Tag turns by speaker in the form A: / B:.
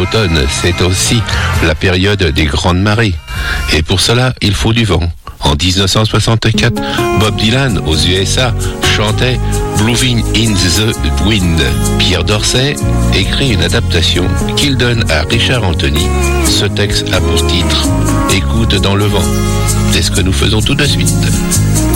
A: l'automne, c'est aussi la période des grandes marées. Et pour cela, il faut du vent. En 1964, Bob Dylan, aux USA, chantait Blowing in the Wind. Pierre Dorsey écrit une adaptation qu'il donne à Richard Anthony. Ce texte a pour titre Écoute dans le vent. C'est ce que nous faisons tout de suite.